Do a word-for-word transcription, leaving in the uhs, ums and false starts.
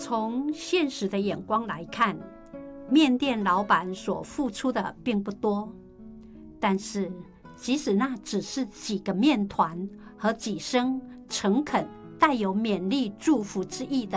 从现实的眼光来看，面店老板所付出的并不多，但是即使那只是几个面团和几声诚恳带有勉励祝福之意的